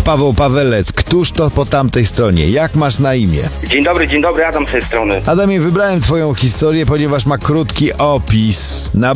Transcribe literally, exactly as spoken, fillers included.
Paweł Pawelec. Któż to po tamtej stronie? Jak masz na imię? Dzień dobry, dzień dobry, Adam z tej strony. Adamie, wybrałem twoją historię, ponieważ ma krótki opis. Na